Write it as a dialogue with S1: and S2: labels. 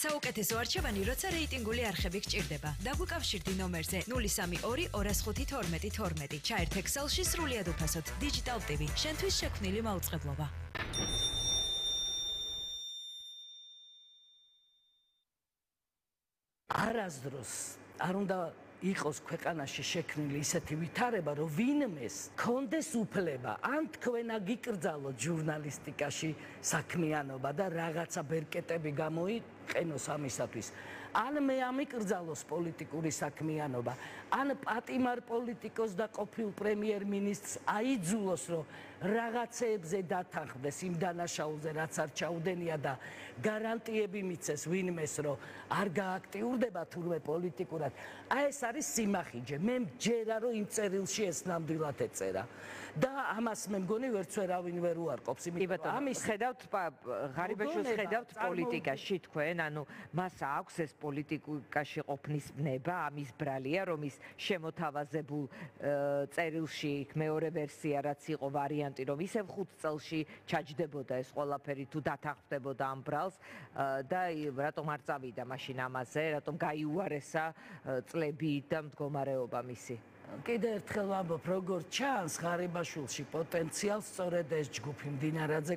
S1: საუკეთესო არჩევანი, როცა რეიტინგული არხები გჭირდება. დაგვიკავშირდი ნომერზე 032 205 12 12. ჩაერთ Excel-ში სრულიად უფასოდ. Digital TV, შენთვის შექმნილი მაუწყებლობა.
S2: არასდროს არ უნდა იყოს ქვეყანაში შექმნილი ისეთი ვითარება, რომ ვინმეს კონდეს უფლება, ან თქვენ აგიკრძალოთ ჟურნალისტიკაში საქმიანობა და რაღაცა ბერკეტები გამოიყენოს ამისათვის. ან მე ამიკრძალოს პოლიტიკური საქმიანობა, ან პატიმარ პოლიტიკოს და ყოფილ პრემიერ-მინისტრს აიძულოს, რომ რაღაცეებზე დათანხმდეს იმ დანაშაულზე, რაც არ ჩაუდენია და გარანტიები მიცეს ვინმეს, რომ არ გააქტიურდება თურმე პოლიტიკურად. აი ეს არის სიმახიჯე. მე მჯერა, რომ იმ წერილში ეს ნამდვილად ეწერა. და ამას მე მგონი ვერც ვერავინ ვერ უარყოფს.
S3: ამის ხედავთ ღარიბაშვილს ხედავთ პოლიტიკაში თქვენ, ანუ მას აქვს ეს პოლიტიკაში ყოფნის ბნება, ამის ბრალია, რომ ის შემოთავაზებულ წერილში მეორე ვერსია რაც იყო ვარიანტი, რომ ისევ 5 წელში ჩაჯდებოდა ეს ყველაფერი თუ დათანხმდებოდა ამ ბრალს და რატომ არ წავიდა მაშინ ამაზე, რატომ გაიუარესა წლები და მდგომარეობა მისი.
S2: კიდევ ერთხელ ვამბობ, როგორ ჩანს ღარიბაშვილში პოტენციალს სწორედ ეს ჯგუფი მდინარაძე